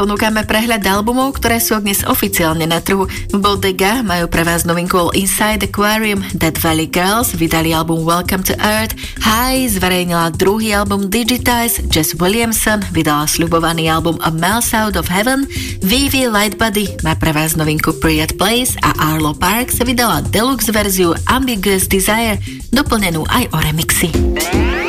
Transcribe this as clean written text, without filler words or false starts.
Ponúkame prehľad albumov, ktoré sú dnes oficiálne na trhu. Bodega majú pre vás novinku All Inside Aquarium, Dead Valley Girls vydali album Welcome to Earth, High zverejnila druhý album Digitize, Jess Williamson vydala sľubovaný album A Miles Out of Heaven, Vivi Lightbody má pre vás novinku Period Place a Arlo Parks vydala deluxe verziu Ambiguous Desire, doplnenú aj o remixy.